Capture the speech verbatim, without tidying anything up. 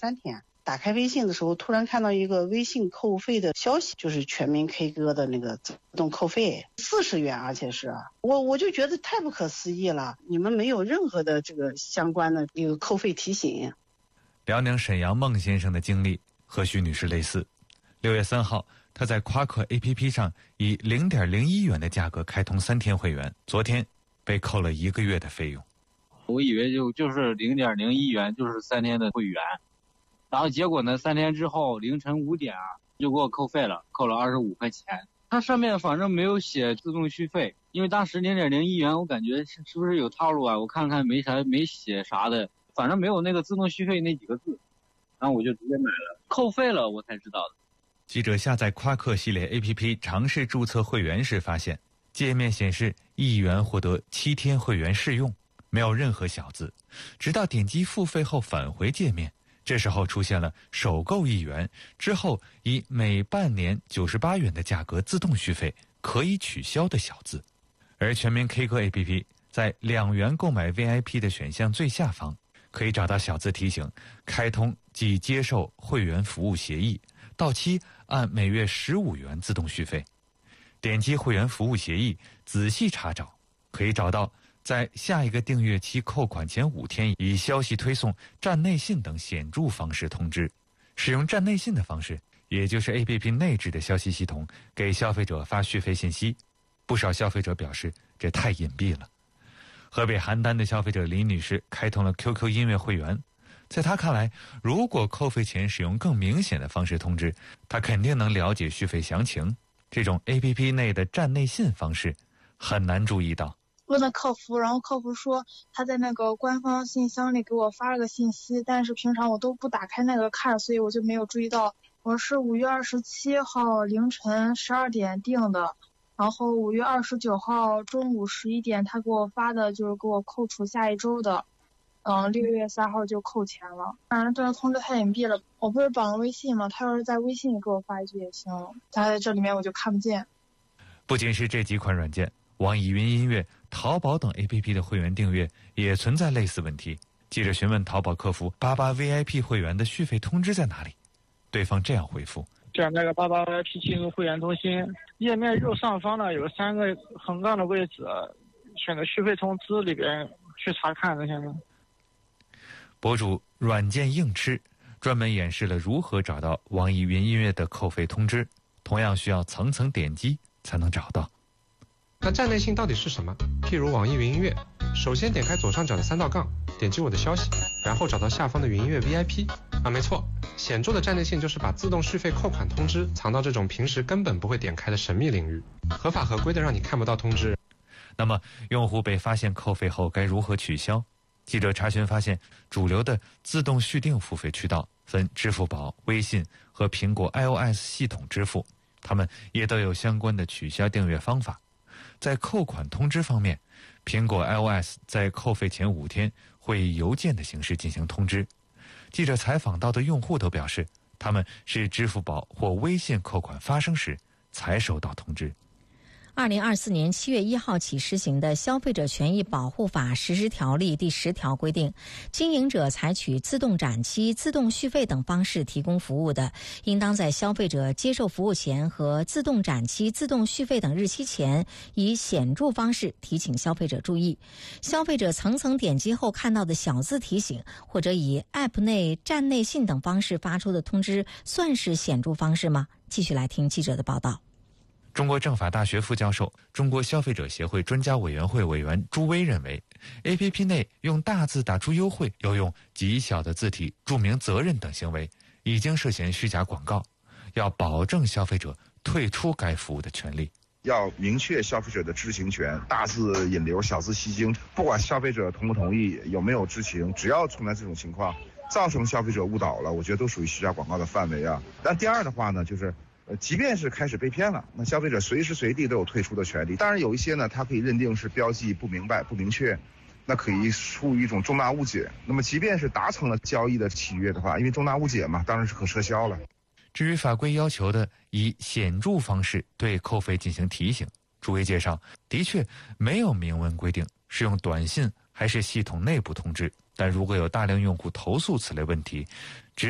三天。打开微信的时候，突然看到一个微信扣费的消息，就是全民 K 歌的那个自动扣费四十元，而且是我我就觉得太不可思议了，你们没有任何的这个相关的一个扣费提醒。 辽宁沈阳孟先生的经历和徐女士类似。六月三号，他在夸克 A P P 上以 零点零一元的价格开通三天会员，昨天被扣了一个月的费用。 我以为就就是 零点零一元就是三天的会员，然后结果呢，三天之后凌晨五点啊，就给我扣费了，扣了二十五块钱。它上面反正没有写自动续费，因为当时 零点零一元，我感觉是是不是有套路啊？我看看没啥没写啥的，反正没有那个自动续费那几个字，然后我就直接买了，扣费了我才知道的。 记者下载夸克系列 A P P 尝试注册会员时发现，界面显示一元获得七天会员试用，没有任何小字，直到点击付费后返回界面。这时候出现了首购一元，之后以每半年九十八元的价格自动续费，可以取消的小字。而全民 K 歌 A P P 在两元购买 V I P 的选项最下方，可以找到小字提醒开通即接受会员服务协议，到期按每月十五元自动续费。点击会员服务协议，仔细查找，可以找到在下一个订阅期扣款前五天以消息推送、站内信等显著方式通知。使用站内信的方式，也就是 A P P 内置的消息系统给消费者发续费信息。不少消费者表示这太隐蔽了。河北邯郸的消费者李女士开通了 Q Q 音乐会员，在她看来，如果扣费前使用更明显的方式通知，她肯定能了解续费详情。这种 A P P 内的站内信方式很难注意到。 问了客服，然后客服说他在那个官方信箱里给我发了个信息，但是平常我都不打开那个看，所以我就没有注意到。我是五月二十七号凌晨十二点订的，然后五月二十九号中午十一点他给我发的就是给我扣除下一周的，嗯，六月三号就扣钱了。反正这个通知太隐蔽了，我不是绑了微信吗？他要是在微信里给我发一句也行，他在这里面我就看不见。 不仅是这几款软件，网易云音乐、淘宝等 A P P 的会员订阅也存在类似问题。记者询问淘宝客服八八 V I P 会员的续费通知在哪里，对方这样回复： 在那个八八 V I P 进入会员中心页面右上方呢，有三个横杠的位置，选择续费通知里边去查看这些呢。 博主软件硬吃专门演示了如何找到网易云音乐的扣费通知，同样需要层层点击才能找到。 那站内信到底是什么？譬如网易云音乐，首先点开左上角的三道杠，点击我的消息，然后找到下方的云音乐 V I P。啊，没错，显著的站内信就是把自动续费扣款通知藏到这种平时根本不会点开的神秘领域，合法合规的让你看不到通知。 那么，用户被发现扣费后该如何取消？记者查询发现，主流的自动续订付费渠道分支付宝、微信和苹果 iOS 系统支付，它们也都有相关的取消订阅方法。在扣款通知方面，苹果 iOS 在扣费前五天会以邮件的形式进行通知。记者采访到的用户都表示，他们是支付宝或微信扣款发生时才收到通知。 二零二四年七月一号起施行的《消费者权益保护法实施条例》第十条规定，经营者采取自动展期、自动续费等方式提供服务的，应当在消费者接受服务前和自动展期、自动续费等日期前，以显著方式提醒消费者注意。消费者层层点击后看到的小字提醒，或者以 App 内站内信等方式发出的通知，算是显著方式吗？继续来听记者的报道。 中国政法大学副教授、中国消费者协会专家委员会委员朱威认为 ，A P P 内用大字打出优惠，又用极小的字体注明责任等行为，已经涉嫌虚假广告，要保证消费者退出该服务的权利。 要明确消费者的知情权，大字引流、小字吸睛，不管消费者同不同意，有没有知情，只要存在这种情况，造成消费者误导了，我觉得都属于虚假广告的范围啊。但第二的话呢，就是。呃，即便是开始被骗了，那消费者随时随地都有退出的权利。当然有一些呢，它可以认定是标记不明白、不明确，那可以出于一种重大误解。那么即便是达成了交易的契约的话，因为重大误解嘛，当然是可撤销了。 至于法规要求的以显著方式对扣费进行提醒，朱威介绍，的确没有明文规定是用短信还是系统内部通知，但如果有大量用户投诉此类问题，